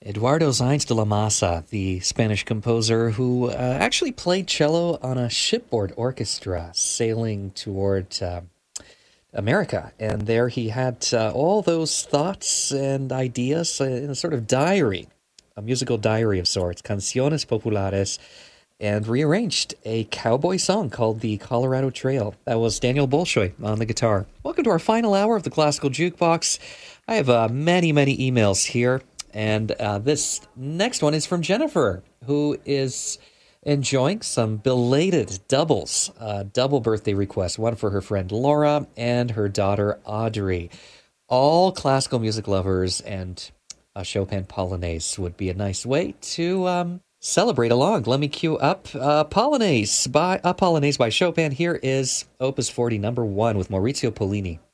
Eduardo Sainz de la Masa, the Spanish composer who actually played cello on a shipboard orchestra sailing toward America. And there he had all those thoughts and ideas in a sort of diary, a musical diary of sorts, Canciones Populares, and rearranged a cowboy song called The Colorado Trail. That was Daniel Bolshoi on the guitar. Welcome to our final hour of the Classical Jukebox. I have many emails here, and this next one is from Jennifer, who is enjoying some belated doubles, double birthday requests, one for her friend Laura and her daughter Audrey. All classical music lovers, and a Chopin Polonaise would be a nice way to celebrate along. Let me cue up Polonaise by Chopin. Here is Opus 40, number 1, with Maurizio Pollini.